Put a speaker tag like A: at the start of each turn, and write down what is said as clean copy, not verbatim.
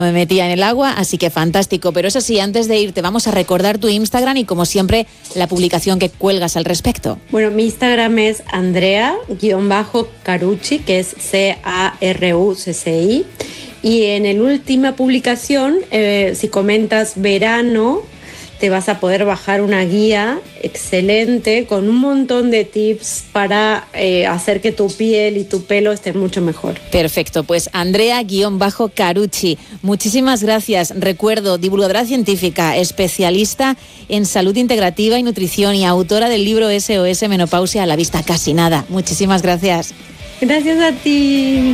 A: me metía en el agua, así que fantástico. Pero eso sí, antes de irte vamos a recordar tu Instagram y como siempre la publicación que cuelgas al respecto.
B: Bueno, mi Instagram es Andrea_Carucci, que es CARUCCI. Y en la última publicación, si comentas verano, te vas a poder bajar una guía excelente con un montón de tips para hacer que tu piel y tu pelo estén mucho mejor.
A: Perfecto, pues Andrea_Carucci, muchísimas gracias. Recuerdo, divulgadora científica, especialista en salud integrativa y nutrición y autora del libro SOS Menopausia a la vista casi nada. Muchísimas gracias.
B: Gracias a ti.